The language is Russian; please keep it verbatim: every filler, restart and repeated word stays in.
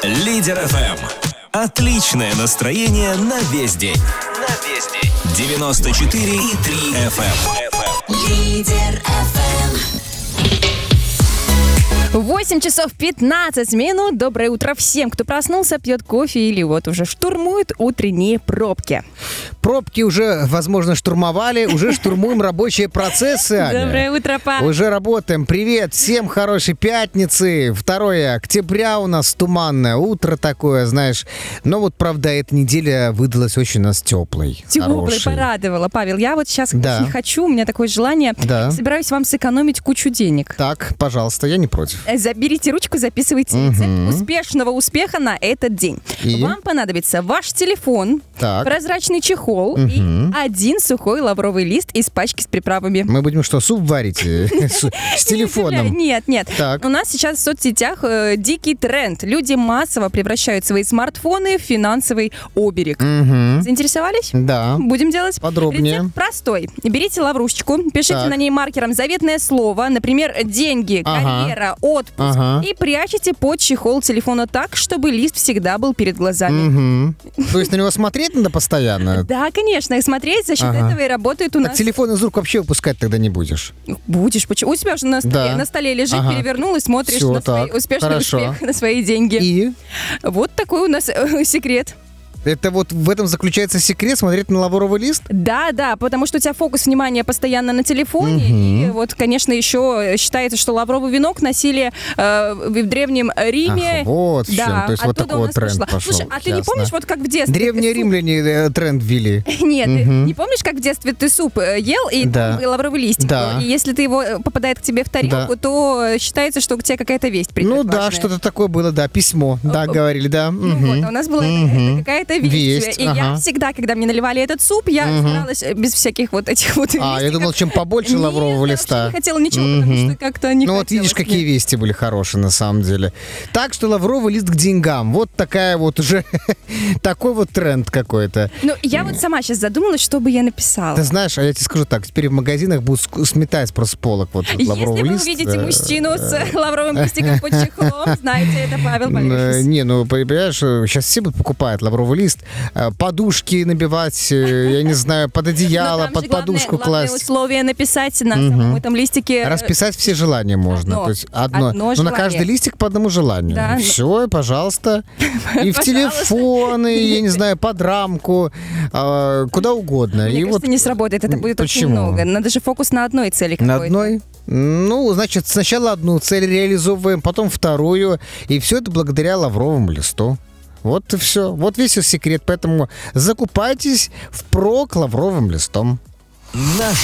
Лидер эф эм. Отличное настроение на весь день. На весь день. девяносто четыре и три эф эм. Лидер эф эм. восемь часов пятнадцать минут. Доброе утро всем, кто проснулся, пьет кофе или вот уже штурмует утренние пробки. Пробки уже, возможно, штурмовали, уже штурмуем рабочие процессы, Аня. Доброе утро, Павел. Уже работаем. Привет, всем хорошей пятницы. второе октября у нас туманное утро такое, знаешь. Но вот, правда, эта неделя выдалась очень у нас теплой. Теплой, порадовала. Павел, я вот сейчас Да. очень хочу, у меня такое желание. Да. Собираюсь вам сэкономить кучу денег. Так, пожалуйста, я не против. Заберите ручку, записывайте рецепт успешного успеха на этот день. И? Вам понадобится ваш телефон, Так. прозрачный чехол и один сухой лавровый лист из пачки с приправами. Мы будем что, суп варить э, с с телефоном? Нет, нет. Так. У нас сейчас в соцсетях э, дикий тренд. Люди массово превращают свои смартфоны в финансовый оберег. Мгм. Заинтересовались? Да. Будем делать? Подробнее. Рецепт простой. Берите лаврушечку, пишите Так. на ней маркером заветное слово, например, деньги, Ага. карьера, отпуск, Ага. и прячете под чехол телефона так, чтобы лист всегда был перед глазами. Мгм. То есть на него смотреть надо постоянно? Да, конечно, и смотреть за счет Ага. этого и работает у Так нас. телефон из рук вообще выпускать тогда не будешь? Будешь, почему? У тебя же на столе, Да. на столе лежит, Ага. перевернул и смотришь Всё, на свой так, успешный хорошо. успех, на свои деньги. И? Вот такой у нас э, секрет. Это вот в этом заключается секрет, смотреть на лавровый лист? Да, да, потому что у тебя фокус внимания постоянно на телефоне. И вот, конечно, еще считается, что лавровый венок носили э, в Древнем Риме. Ах, вот в да, чем. То есть вот оттуда такой у нас тренд пошло. пошел. Слушай, а ты не Ясно. помнишь, вот как в детстве? Древние ты суп- римляне э, тренд ввели. Нет, ты не помнишь, как в детстве ты суп э, ел, и Да. там был лавровый листик Да. был? И если ты его э, попадает к тебе в тарелку, Да. то э, считается, что к тебе какая-то весть придет Ну да, важная. что-то такое было, да, письмо, да, говорили, да. Ну мгм. вот, а у нас была Мгм. какая-то весть. Весть, И я ага. всегда, когда мне наливали этот суп, я старалась э, без всяких вот этих вот А, я листиков. думал, чем побольше Нет, лаврового я вообще листа. не хотела ничего, потому Мгм. что как-то не Ну вот хотелось видишь, какие мне. вести были хорошие на самом деле. Так что лавровый лист к деньгам. Вот такая вот уже, такой вот тренд какой-то. Ну, я вот сама сейчас задумалась, что бы я написала. Ты знаешь, а я тебе скажу так, теперь в магазинах будут ск- сметать просто с полок вот этот лавровый Если вы лист. увидите э, мужчину с лавровым листиком под чехлом, знаете, это Павел Э, Полежис. Не, ну, понимаешь, сейчас все будут покупать лавровый лист, э, подушки набивать, э, я не знаю, под Но одеяло, там под же главное- подушку главное класть. условие написать на самом этом листике. Расписать все желания можно. Одно. То есть одно. Одно ну, на желание. каждый листик по одному желанию. Да, ну- Все, пожалуйста. И в Пожалуйста. телефоны, я не знаю, под рамку, а, куда угодно. Мне И кажется, вот не сработает, это будет очень почему? много. Надо же фокус на одной цели на какой-то. одной. Ну, значит, сначала одну цель реализовываем, потом вторую. И все это благодаря лавровому листу. Вот и все. Вот весь и секрет. Поэтому закупайтесь впрок лавровым листом. Наш